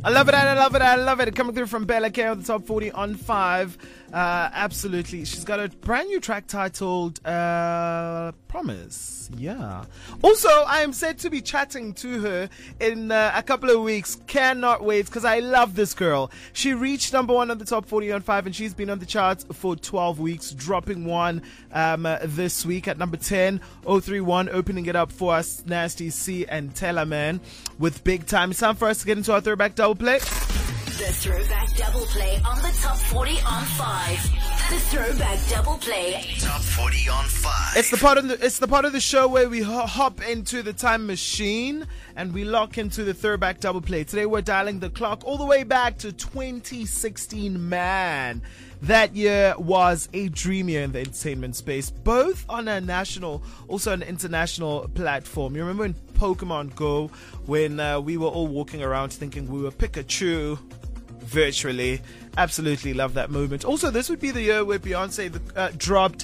I love it, I love it, I love it. Coming through from Bella K on the top 40 on 5. Absolutely. She's got a brand new track titled Promise. Yeah. Also, I am set to be chatting to her in a couple of weeks. Cannot wait because I love this girl. She reached number 1 on the top 40 on 5 and she's been on the charts for 12 weeks, dropping one this week at number 10. 031 opening it up for us, Nasty C and Tellerman with Big Time. It's time for us to get into our throwback double play. The Throwback Double Play on the top 40 on 5. The Throwback Double Play. Top 40 on 5. It's the part of the show where we hop into the time machine and we lock into the Throwback Double Play. Today we're dialing the clock all the way back to 2016, man. That year was a dream year in the entertainment space, both on a national, also an international platform. You remember in Pokemon Go when we were all walking around thinking we were Pikachu virtually? Absolutely love that moment. Also, this would be the year where Beyonce dropped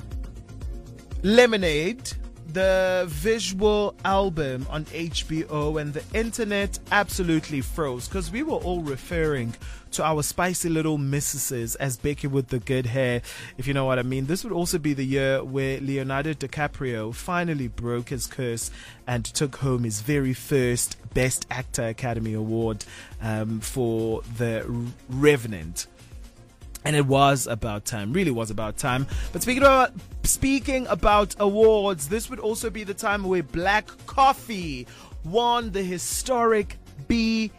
Lemonade, the visual album, on HBO, and the internet absolutely froze because we were all referring to our spicy little missuses as Becky with the good hair, if you know what I mean. This would also be the year where Leonardo DiCaprio finally broke his curse and took home his very first Best Actor Academy Award for The Revenant. And it was about time, really was about time. But speaking about awards, this would also be the time where Black Coffee won the historic BET.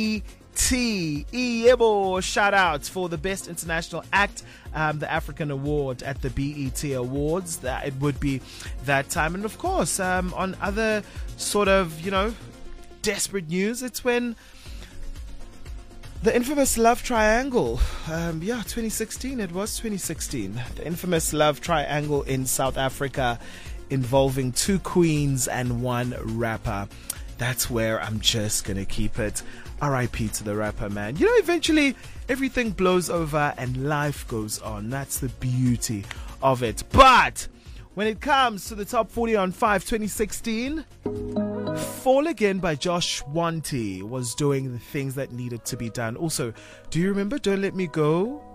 Shout out for the Best International Act, the African Award at the BET Awards. That it would be that time. And of course, on other sort of, desperate news, it's when the infamous love triangle, 2016, it was 2016. The infamous love triangle in South Africa involving 2 queens and 1 rapper. That's where I'm just going to keep it. R.I.P. to the rapper, man. Eventually everything blows over and life goes on. That's the beauty of it. But when it comes to the top 40 on 5, 2016... Fall Again by Josh Wanty was doing the things that needed to be done. Also, do you remember Don't Let Me Go